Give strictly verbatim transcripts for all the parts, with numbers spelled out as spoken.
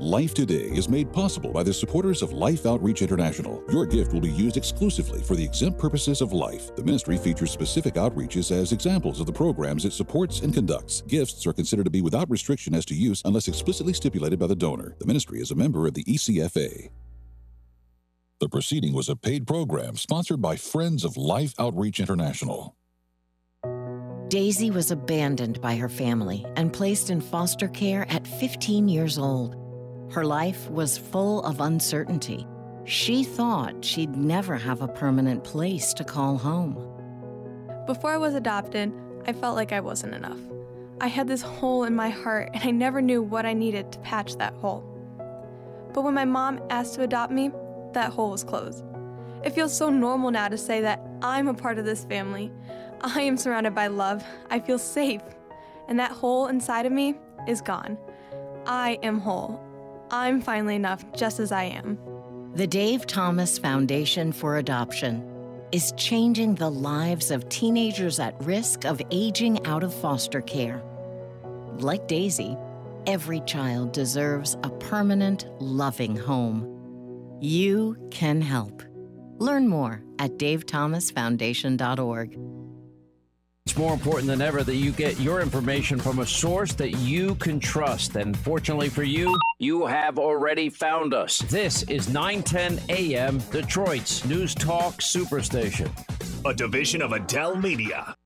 Life Today is made possible by the supporters of Life Outreach International. Your gift will be used exclusively for the exempt purposes of life. The ministry features specific outreaches as examples of the programs it supports and conducts. Gifts are considered to be without restriction as to use unless explicitly stipulated by the donor. The ministry is a member of the E C F A. The proceeding was a paid program sponsored by Friends of Life Outreach International. Daisy was abandoned by her family and placed in foster care at fifteen years old. Her life was full of uncertainty. She thought she'd never have a permanent place to call home. Before I was adopted, I felt like I wasn't enough. I had this hole in my heart, and I never knew what I needed to patch that hole. But when my mom asked to adopt me, that hole was closed. It feels so normal now to say that I'm a part of this family. I am surrounded by love. I feel safe. And that hole inside of me is gone. I am whole. I'm finally enough just as I am. The Dave Thomas Foundation for Adoption is changing the lives of teenagers at risk of aging out of foster care. Like Daisy, every child deserves a permanent, loving home. You can help. Learn more at dave thomas foundation dot org. It's more important than ever that you get your information from a source that you can trust. And fortunately for you, you have already found us. This is nine ten A M, Detroit's News Talk Superstation. A division of Adele Media.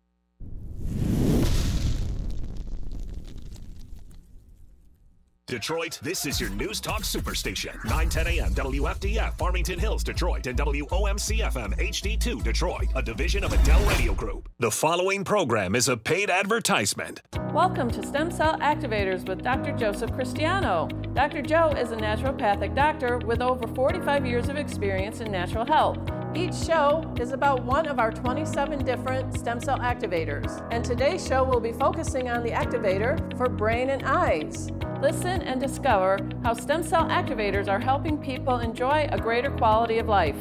Detroit, this is your News Talk Superstation. nine ten A M W F D F, Farmington Hills, Detroit, and W O M C F M H D two, Detroit, a division of Adele Radio Group. The following program is a paid advertisement. Welcome to Stem Cell Activators with Doctor Joseph Cristiano. Doctor Joe is a naturopathic doctor with over forty-five years of experience in natural health. Each show is about one of our twenty-seven different stem cell activators. And today's show will be focusing on the activator for brain and eyes. Listen and discover how stem cell activators are helping people enjoy a greater quality of life.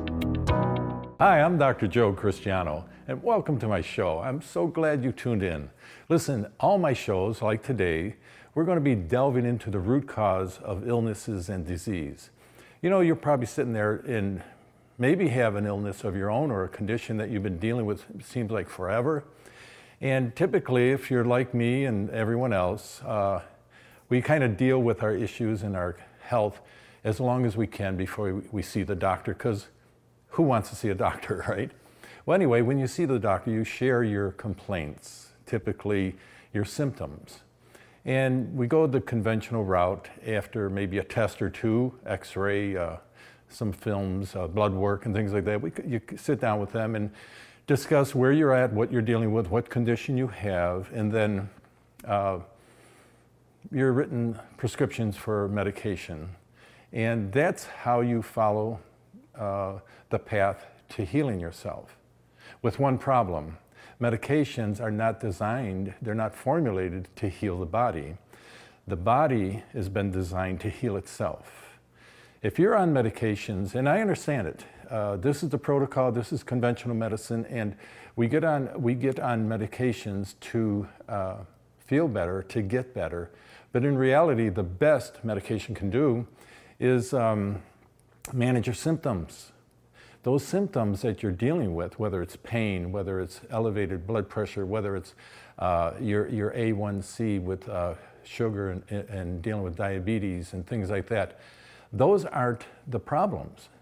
Hi, I'm Doctor Joe Cristiano, and welcome to my show. I'm so glad you tuned in. Listen, all my shows, like today, we're going to be delving into the root cause of illnesses and disease. You know, you're probably sitting there and maybe have an illness of your own or a condition that you've been dealing with, it seems like forever. And typically, if you're like me and everyone else, uh, we kind of deal with our issues and our health as long as we can before we, we see the doctor, because who wants to see a doctor, right? Well, anyway, when you see the doctor, you share your complaints, typically your symptoms. And we go the conventional route after maybe a test or two, x-ray, uh, some films, uh, blood work, and things like that. We, you sit down with them and discuss where you're at, what you're dealing with, what condition you have, and then uh, your written prescriptions for medication. And that's how you follow uh, the path to healing yourself. With one problem, medications are not designed, they're not formulated to heal the body. The body has been designed to heal itself. If you're on medications, and I understand it, uh, this is the protocol, this is conventional medicine, and we get on, we get on medications to uh, feel better, to get better. But in reality, the best medication can do is um, manage your symptoms. Those symptoms that you're dealing with, whether it's pain, whether it's elevated blood pressure, whether it's uh, your, your A one C with uh, sugar and, and dealing with diabetes and things like that, those aren't the problems.